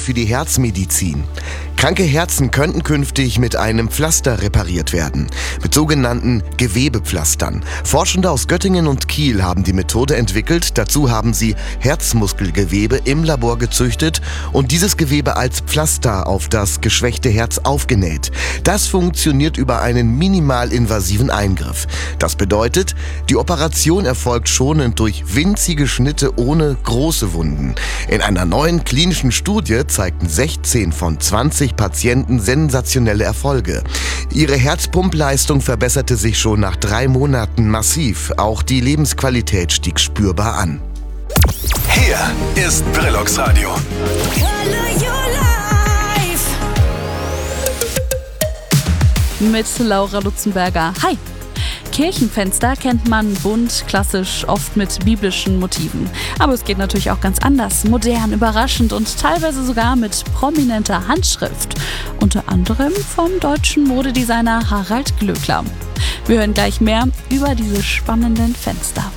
für die Herzmedizin. Kranke Herzen könnten künftig mit einem Pflaster repariert werden, mit sogenannten Gewebepflastern. Forschende aus Göttingen und Kiel haben die Methode entwickelt. Dazu haben sie Herzmuskelgewebe im Labor gezüchtet und dieses Gewebe als Pflaster auf das geschwächte Herz aufgenäht. Das funktioniert über einen minimalinvasiven Eingriff. Das bedeutet, die Operation erfolgt schonend durch winzige Schnitte ohne große Wunden. In einer neuen klinischen Studie zeigten 16 von 20 Patienten sensationelle Erfolge. Ihre Herzpumpleistung verbesserte sich schon nach 3 Monaten massiv. Auch die Lebensqualität stieg spürbar an. Hier ist Brillocks Radio. Mit Laura Lutzenberger. Hi! Kirchenfenster kennt man bunt, klassisch, oft mit biblischen Motiven. Aber es geht natürlich auch ganz anders, modern, überraschend und teilweise sogar mit prominenter Handschrift. Unter anderem vom deutschen Modedesigner Harald Glöckler. Wir hören gleich mehr über diese spannenden Fenster.